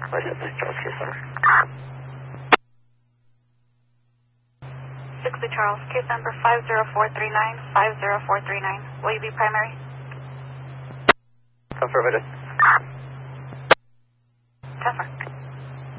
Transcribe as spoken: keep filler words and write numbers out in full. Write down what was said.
License Charles Case Number. sixty Charles, case number five zero four three nine, five zero four three nine. Will you be primary? Affirmative.